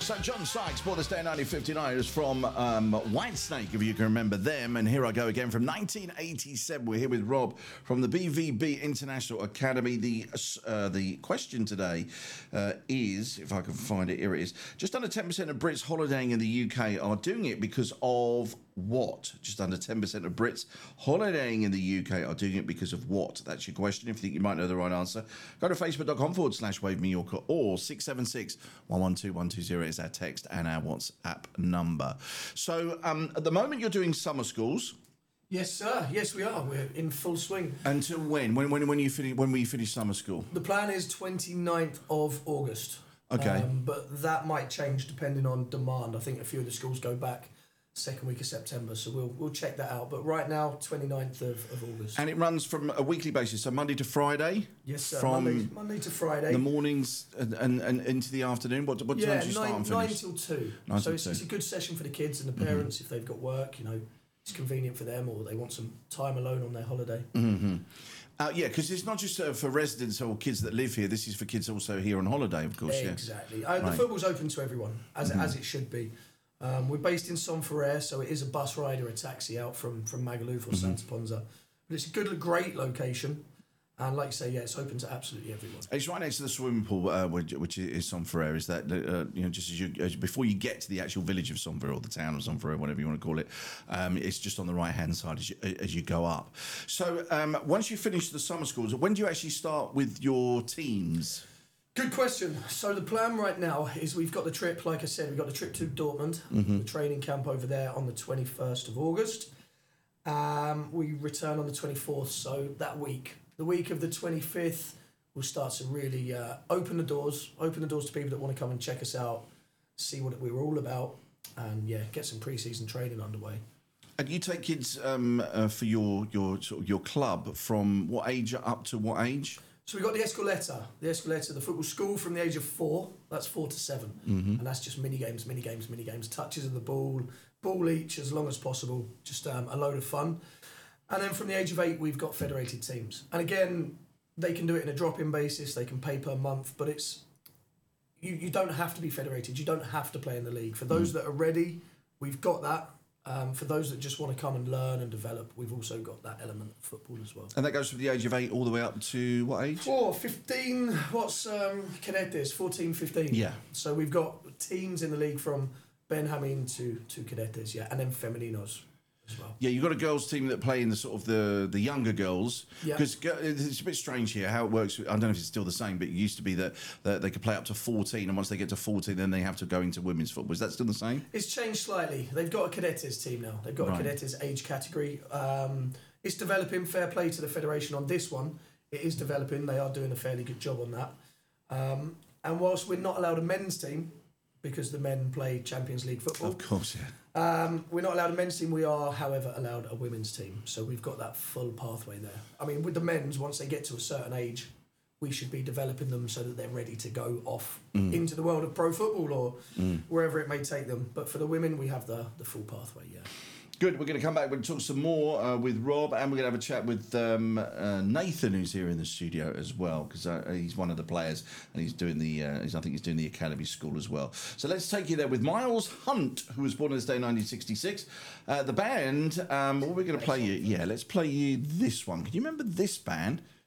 So John Sykes, Born this Day in 1959, is from Whitesnake, if you can remember them. And here I go again from 1987. We're here with Rob from the BVB International Academy. The question today is, if I can find it, here it is. Just under 10% of Brits holidaying in the UK are doing it because of what? Just under 10% of Brits holidaying in the UK are doing it because of what? That's your question. If you think you might know the right answer, go to facebook.com/Wave Mallorca or 676 112 120 is our text and our WhatsApp number. So at the moment you're doing summer schools. Yes, sir. Yes, we are. We're in full swing. Until when? When will you finish summer school? The plan is 29th of August. Okay. But that might change depending on demand. I think a few of the schools go back second week of September, so we'll check that out. But right now, 29th of August. And it runs from a weekly basis, so Monday to Friday? Yes, sir. From Monday to Friday. The mornings and into the afternoon? What time do you start and finish? 9 till 2. 9 so till it's a good session for the kids and the parents if they've got work, it's convenient for them or they want some time alone on their holiday. Mm-hmm. Yeah, because it's not just for residents or kids that live here. This is for kids also here on holiday, of course. Exactly. Yeah. The football's open to everyone, as it should be. We're based in Somferrer, so it is a bus ride or a taxi out from Magaluf or Santa Ponsa. But it's a great location. And like you say, it's open to absolutely everyone. It's right next to the swimming pool, which is Somferrer. Is that just before you get to the actual village of Somferrer or the town of Somferrer, whatever you want to call it, it's just on the right hand side as you go up. So once you finish the summer schools, when do you actually start with your teams? Good question. So the plan right now is we've got the trip, like I said, we've got the trip to Dortmund, the training camp over there on the 21st of August. We return on the 24th, so that week. The week of the 25th, we'll start to really open the doors to people that want to come and check us out, see what we were all about, and get some pre-season training underway. And you take kids for your club from what age up to what age? So we've got the Escoleta, the football school from the age of 4, that's 4 to 7. And that's just mini games, touches of the ball each as long as possible, just a load of fun. And then from the age of 8, we've got federated teams. And again, they can do it in a drop-in basis, they can pay per month, but it's you don't have to be federated, you don't have to play in the league. For those that are ready, we've got that. For those that just want to come and learn and develop, we've also got that element of football as well. And that goes from the age of 8 all the way up to what age? 15. What's cadetes? 14, 15. Yeah. So we've got teams in the league from Benjamin to cadetes, and then femeninos as well. Yeah, you've got a girls' team that play in the sort of the younger girls. Yeah. Because it's a bit strange here how it works. I don't know if it's still the same, but it used to be that they could play up to 14, and once they get to 14, then they have to go into women's football. Is that still the same? It's changed slightly. They've got a cadetes team now. They've got a cadetes age category. It's developing. Fair play to the federation on this one. It is developing. They are doing a fairly good job on that. And whilst we're not allowed a men's team, because the men play Champions League football. Of course, yeah. We're not allowed a men's team. We are, however, allowed a women's team. So we've got that full pathway there. I mean, with the men's, once they get to a certain age, we should be developing them so that they're ready to go off into the world of pro football or wherever it may take them. But for the women, we have the full pathway, Good. We're going to come back. We're going to talk some more with Rob, and we're going to have a chat with Nathan, who's here in the studio as well, because he's one of the players, and he's doing I think he's doing the academy school as well. So let's take you there with Miles Hunt, who was born on this day, 1966. The band. What we're going to play you? Yeah, let's play you this one. Can you remember this band?